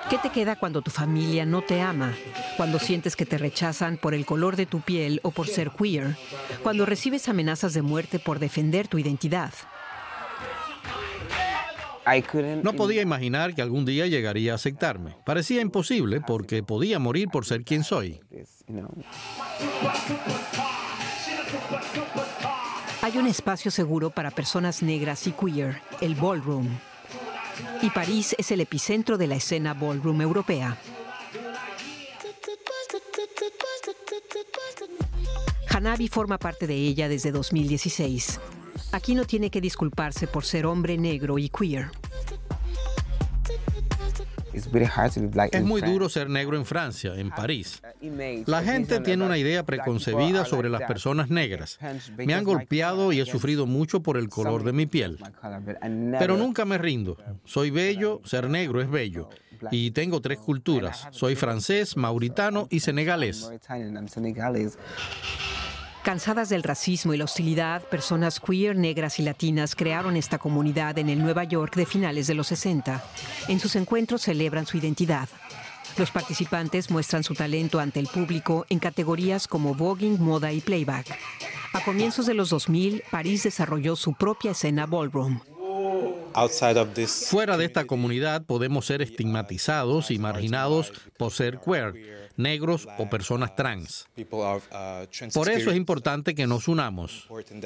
¿Qué te queda cuando tu familia no te ama? Cuando sientes que te rechazan por el color de tu piel o por ser queer. Cuando recibes amenazas de muerte por defender tu identidad. No podía imaginar que algún día llegaría a aceptarme. Parecía imposible porque podía morir por ser quien soy. Hay un espacio seguro para personas negras y queer, el ballroom. Y París es el epicentro de la escena ballroom europea. Hanabi forma parte de ella desde 2016. Aquí no tiene que disculparse por ser hombre negro y queer. Es muy duro ser negro en Francia, en París. La gente tiene una idea preconcebida sobre las personas negras. Me han golpeado y he sufrido mucho por el color de mi piel. Pero nunca me rindo. Soy bello, ser negro es bello. Y tengo 3 culturas. Soy francés, mauritano y senegalés. Cansadas del racismo y la hostilidad, personas queer, negras y latinas crearon esta comunidad en el Nueva York de finales de los 60. En sus encuentros celebran su identidad. Los participantes muestran su talento ante el público en categorías como voguing, moda y playback. A comienzos de los 2000, París desarrolló su propia escena ballroom. Fuera de esta comunidad podemos ser estigmatizados y marginados por ser queer, negros o personas trans. Por eso es importante que nos unamos.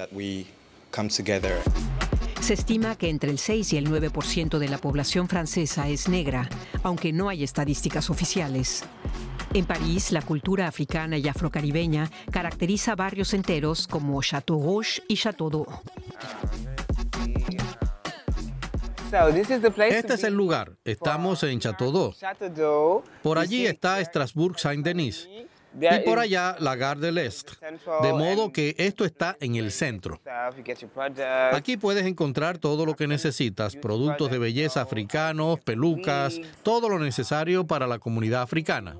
Se estima que entre el 6 y el 9% de la población francesa es negra, aunque no hay estadísticas oficiales. En París, la cultura africana y afrocaribeña caracteriza barrios enteros como Château Rouge y Château d'Eau. Este es el lugar. Estamos en Château d'Eau. Por allí está Strasbourg-Saint-Denis. Y por allá, la Gare de l'Est. De modo que esto está en el centro. Aquí puedes encontrar todo lo que necesitas. Productos de belleza africanos, pelucas, todo lo necesario para la comunidad africana.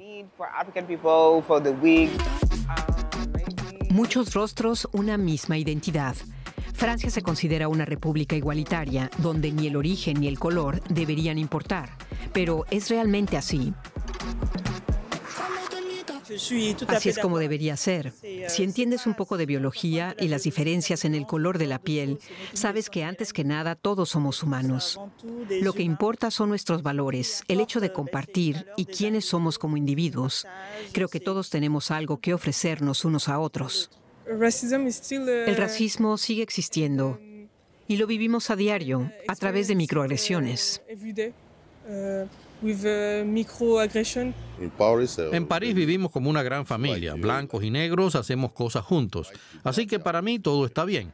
Muchos rostros, una misma identidad. Francia se considera una república igualitaria, donde ni el origen ni el color deberían importar. Pero ¿es realmente así? Así es como debería ser. Si entiendes un poco de biología y las diferencias en el color de la piel, sabes que antes que nada todos somos humanos. Lo que importa son nuestros valores, el hecho de compartir y quiénes somos como individuos. Creo que todos tenemos algo que ofrecernos unos a otros. El racismo sigue existiendo y lo vivimos a diario, a través de microagresiones. En París vivimos como una gran familia. Blancos y negros hacemos cosas juntos. Así que para mí todo está bien.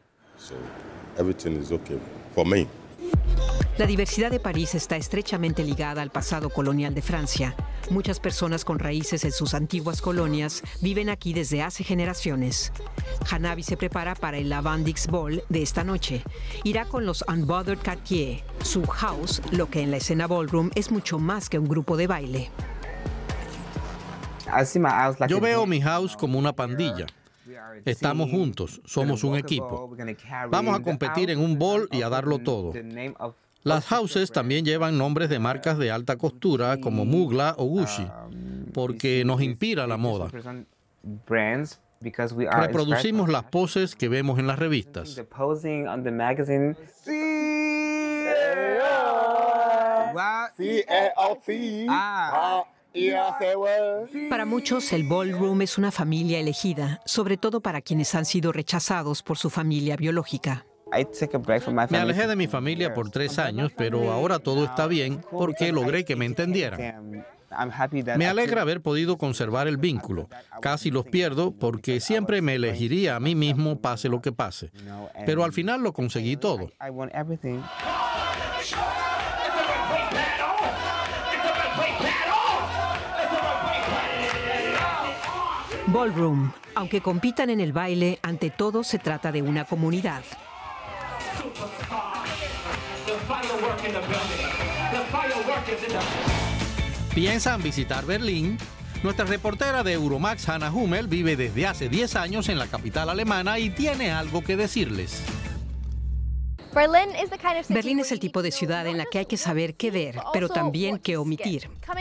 La diversidad de París está estrechamente ligada al pasado colonial de Francia. Muchas personas con raíces en sus antiguas colonias viven aquí desde hace generaciones. Hanabi se prepara para el La Vendix Ball de esta noche. Irá con los Unbothered Cartier, su house, lo que en la escena ballroom es mucho más que un grupo de baile. Yo veo mi house como una pandilla. Estamos juntos, somos un equipo. Vamos a competir en un ball y a darlo todo. Las houses también llevan nombres de marcas de alta costura como Mugler o Gucci, porque nos inspira la moda. Reproducimos las poses que vemos en las revistas. Para muchos, el ballroom es una familia elegida, sobre todo para quienes han sido rechazados por su familia biológica. Me alejé de mi familia por 3 años, pero ahora todo está bien porque logré que me entendieran. Me alegra haber podido conservar el vínculo. Casi los pierdo porque siempre me elegiría a mí mismo pase lo que pase. Pero al final lo conseguí todo. Ballroom. Aunque compitan en el baile, ante todo se trata de una comunidad. ¿Piensan visitar Berlín? Nuestra reportera de Euromax, Hannah Hummel, vive desde hace 10 años en la capital alemana y tiene algo que decirles. Berlín es el tipo de ciudad en la que hay que saber qué ver, pero también qué omitir.